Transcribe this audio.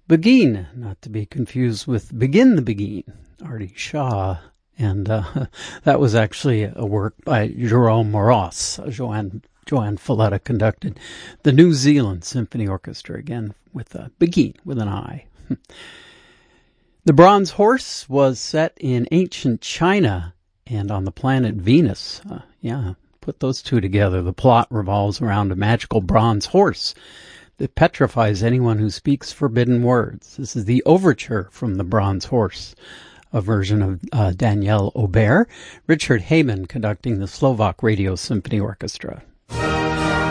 Begin, not to be confused with Begin the Beguine, Artie Shaw. And that was actually a work by Jerome Moross. Joanne Falletta conducted the New Zealand Symphony Orchestra, again with Begin, with an I. The Bronze Horse was set in ancient China and on the planet Venus. Put those two together. The plot revolves around a magical bronze horse that petrifies anyone who speaks forbidden words. This is the overture from The Bronze Horse, a version of Daniel Aubert, Richard Heyman conducting the Slovak Radio Symphony Orchestra.